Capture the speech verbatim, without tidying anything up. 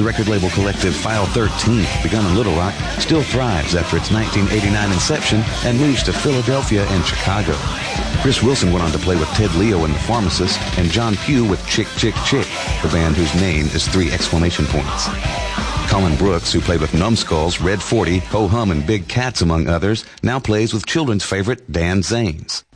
The record label collective File thirteen, begun in Little Rock, still thrives after its nineteen eighty-nine inception and moves to Philadelphia and Chicago. Chris Wilson went on to play with Ted Leo and the Pharmacist and John Pugh with Chick, Chick, Chick, the band whose name is three exclamation points. Colin Brooks, who played with Numbskulls, Red forty, Ho Hum, and Big Cats, among others, now plays with children's favorite Dan Zanes.